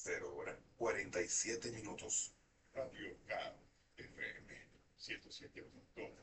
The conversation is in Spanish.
0 hora 47 minutos. Radio K FM 107.2.